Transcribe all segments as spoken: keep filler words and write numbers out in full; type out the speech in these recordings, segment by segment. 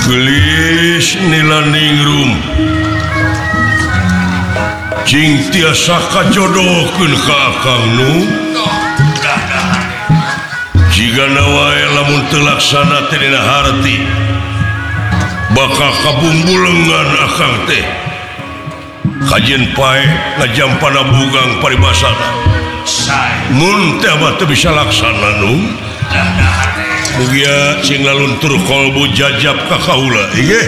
gelis nilaningrum cing tiasa kajodohkeun ka akang nu jigana wae lamun teu laksana teh dina harti bakal kabumbulengan akang teh kajian pae ngajampana bugang paribasana mun teh mah teu bisa laksana nu mugia cing laluntur kolbu jajab ka kaula inggih.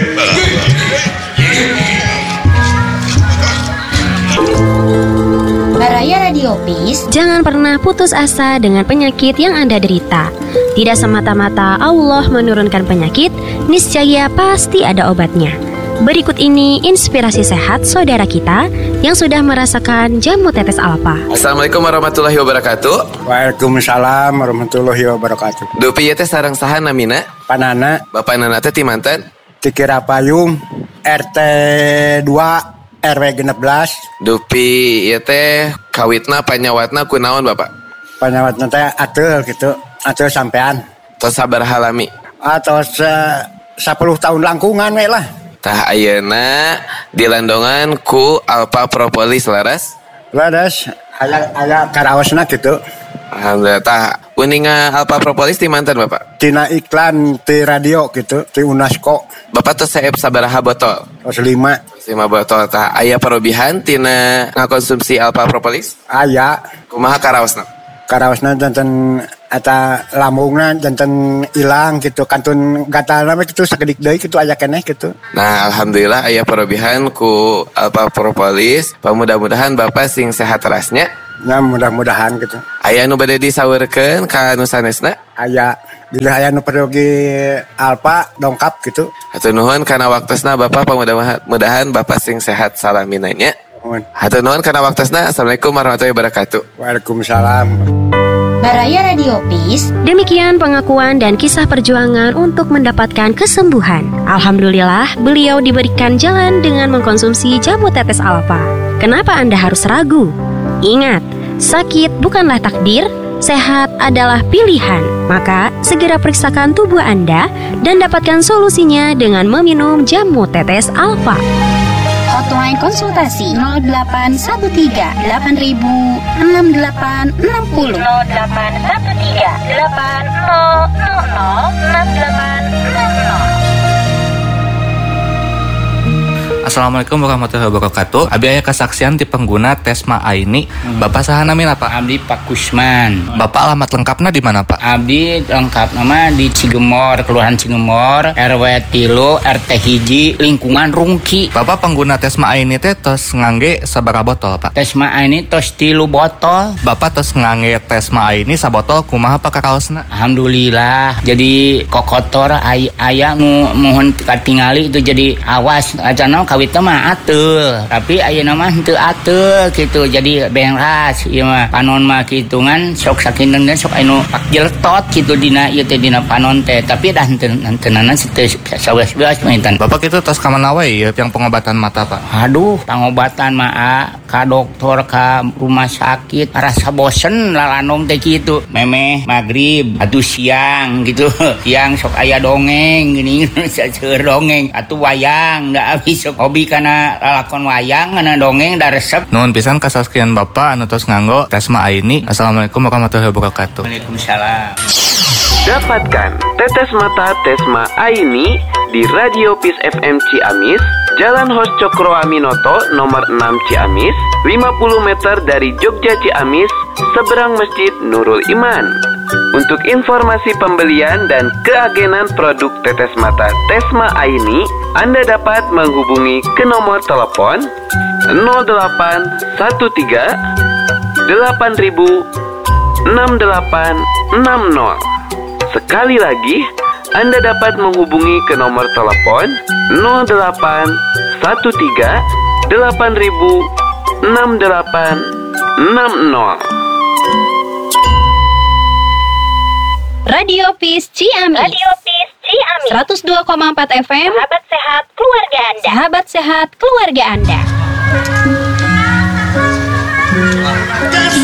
Baraya Radiopis, jangan pernah putus asa dengan penyakit yang Anda derita. Tidak semata-mata Allah menurunkan penyakit, niscaya pasti ada obatnya. Berikut ini inspirasi sehat saudara kita yang sudah merasakan jamu tetes alpa. Assalamualaikum warahmatullahi wabarakatuh. Waalaikumsalam warahmatullahi wabarakatuh. Dupi ieu teh sareng saha namina? Panana. Bapak nana teh ti manten? Ti Kirapayung R T dua R W genep belas. Dupi ieu teh kawitna panyawatna kunaon Bapak? Panyawatna teh ateul gitu. Ateul sampean. Tos sabaraha lami? Atau sepuluh tahun langkungan we lah. Tah ayeuna dilandongan ku Alpha Propolis laras? Laras aya aya karaosna gitu. Alhamdulillah. Tah uninga Alpha Propolis ti manten Bapak? Tina iklan ti radio gitu, ti UNESCO. Bapak tos saep sabaraha botol? Tos lima. lima botol. Tah aya parobihan tina ngakonsumsi Alpha Propolis? Aya. Kumaha karaosna? Karaosna janten eta lambungna janten ilang gitu, kantun gatalna mah kitu sakedik deui kitu aya keneh gitu. Nah, alhamdulillah aya parobihan ku Alpha Propolis. Pamudah-mudahan Bapak sing sehat terasnya. Ya mudah-mudahan gitu. Aya nu bade disaweurkeun ka anu sanesna? Aya. Bila aya nu perlu gi Alpha dongkap gitu. Hatur nuhun kana waktosna Bapak, pamudah-mudahan Bapak sing sehat salamina nya. Hatur nuhun kana waktosna. Assalamualaikum warahmatullahi wabarakatuh. Waalaikumsalam. Baraya Radiopis. Demikian pengakuan dan kisah perjuangan untuk mendapatkan kesembuhan. Alhamdulillah, beliau diberikan jalan dengan mengkonsumsi jamu tetes alfa. Kenapa Anda harus ragu? Ingat, sakit bukanlah takdir, sehat adalah pilihan. Maka, segera periksakan tubuh Anda dan dapatkan solusinya dengan meminum jamu tetes alfa. Hotline konsultasi nol delapan satu tiga delapan ribu enam delapan enam nol nol delapan satu tiga delapan nol nol nol enam delapan enam nol. Assalamualaikum warahmatullahi wabarakatuh. Abi aya kesaksian ti pengguna Tesma Aini. Hmm. Bapak saha namina Pak? Abdi Pak Kusman. Bapak alamat lengkapna di mana Pak? Abdi lengkap nama di Cigemor, Kelurahan Cigemor, R W tilu, R T hiji, lingkungan Rungki. Bapak pengguna Tesma Aini teh tos ngangge sabaraha botol Pak? Tesma Aini tos tilu botol. Bapak tos ngangge Tesma Aini sabotol kumaha Pak kakaosna? Alhamdulillah. Jadi kokotor ay aya nu mohon katingali itu jadi awas acana kawitna mah ateul, tapi ayeuna mah henteu ateul kitu. Jadi beras ieu mah panon mah kitungan sok sakinten sok anu pak jeltot kitu dina ieu teh dina panon teh, tapi dah henteu henteunana teu sawelas-welas maintan. Bapak kitu tos ka mana we ieu yang pengobatan mata Pak? Aduh, pengobatan mah ka dokter ka rumah sakit rasa bosen lalanong teh kitu. Memeh magrib atuh siang gitu. Siang sok aya dongeng gini seueur dongeng atuh wayang da abis sok hobi kana lalakon wayang kana dongeng da resep. Nuhun pisan kasaskian Bapak anu tos nganggo Tesma Aini. Assalamualaikum warahmatullahi wabarakatuh. Waalaikumsalam. Dapatkan tetes mata Tesma Aini di Radio Peace F M Ciamis, Jalan Hos Cokroaminoto nomor enam Ciamis, lima puluh meter dari Jogja Ciamis, seberang Masjid Nurul Iman. Untuk informasi pembelian dan keagenan produk tetes mata Tesma Aini, Anda dapat menghubungi ke nomor telepon nol delapan satu tiga delapan ribu enam delapan enam nol. Sekali lagi, Anda dapat menghubungi ke nomor telepon nol delapan satu tiga delapan ribu enam delapan enam nol. Radio Peace Ciamis. Radio Peace Ciamis. seratus dua koma empat F M. Sahabat sehat keluarga Anda. Sahabat sehat keluarga Anda.